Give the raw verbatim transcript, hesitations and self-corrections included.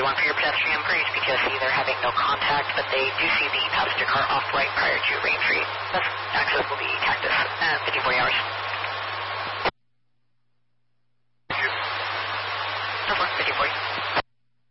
one for your pedestrian for H B T S C. They're having no contact, but they do see the passenger car off right prior to Raintree. Thus, access will be Cactus at fifty-four hours. Thank you. No, fifty-four.